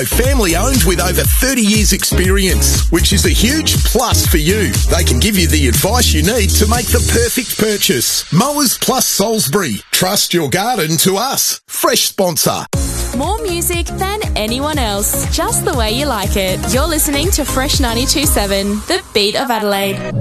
Family owned with over 30 years experience, which is a huge plus for you. They can give you the advice you need to make the perfect purchase. Mowers Plus Salisbury. Trust your garden to us. Fresh sponsor. More music than anyone else, just the way you like it. You're listening to Fresh 92.7, the beat of Adelaide.